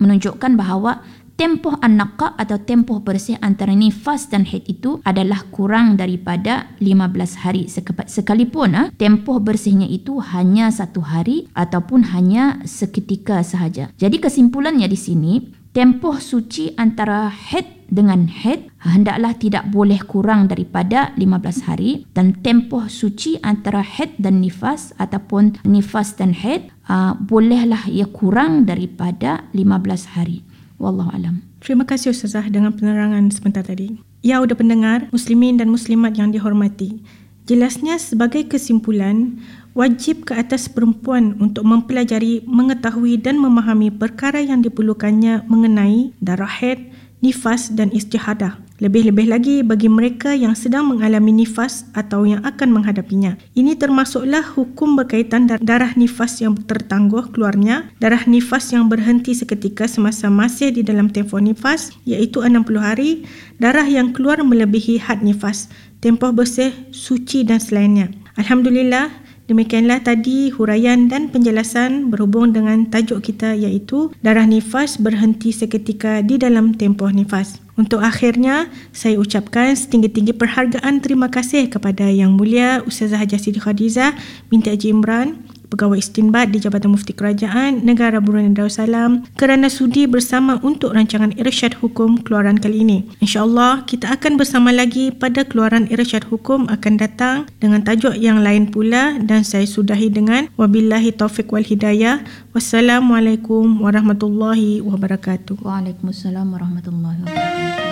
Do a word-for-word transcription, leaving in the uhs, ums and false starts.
menunjukkan bahawa tempoh an-naqa atau tempoh bersih antara nifas dan haid itu adalah kurang daripada lima belas hari. Sekalipun ha, tempoh bersihnya itu hanya satu hari ataupun hanya seketika sahaja. Jadi kesimpulannya di sini, tempoh suci antara haid dengan haid hendaklah tidak boleh kurang daripada lima belas hari, dan tempoh suci antara haid dan nifas ataupun nifas dan haid uh, bolehlah ia kurang daripada lima belas hari. Wallahu alam. Terima kasih Ustazah dengan penerangan sebentar tadi. Ya, udah pendengar, muslimin dan muslimat yang dihormati. Jelasnya sebagai kesimpulan, wajib ke atas perempuan untuk mempelajari, mengetahui dan memahami perkara yang diperlukannya mengenai darah haid, nifas dan istihadah. Lebih-lebih lagi bagi mereka yang sedang mengalami nifas atau yang akan menghadapinya. Ini termasuklah hukum berkaitan darah nifas yang tertangguh keluarnya, darah nifas yang berhenti seketika semasa masih di dalam tempoh nifas iaitu enam puluh hari, darah yang keluar melebihi had nifas, tempoh bersih, suci dan selainnya. Alhamdulillah, demikianlah tadi huraian dan penjelasan berhubung dengan tajuk kita iaitu darah nifas berhenti seketika di dalam tempoh nifas. Untuk akhirnya, saya ucapkan setinggi-tinggi perhargaan terima kasih kepada Yang Mulia Ustazah Hajah Siti Khadijah binti Haji Imran, Pegawai Istinbat di Jabatan Mufti Kerajaan Negara Brunei Darussalam, kerana sudi bersama untuk rancangan Irsyad Hukum keluaran kali ini. InsyaAllah kita akan bersama lagi pada keluaran Irsyad Hukum akan datang dengan tajuk yang lain pula, dan saya sudahi dengan wabillahi taufiq wal hidayah. Wassalamualaikum warahmatullahi wabarakatuh. Waalaikumsalam warahmatullahi wabarakatuh.